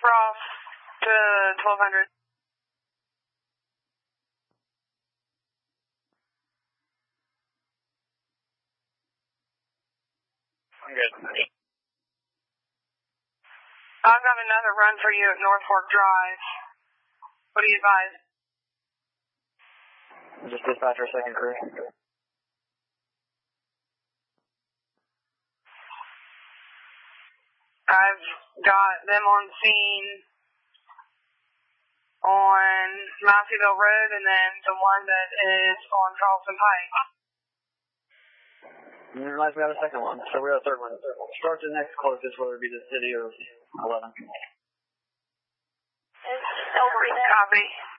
cross to 1200. I'm good. I've got another run for you at North Fork Drive. What do you advise? Just dispatch our second crew. I've got them on scene on Masseyville Road and then the one that is on Charleston Pike. And then we got a second one, so we got a third one. Start the next closest, whether it be the city or 11. Copy.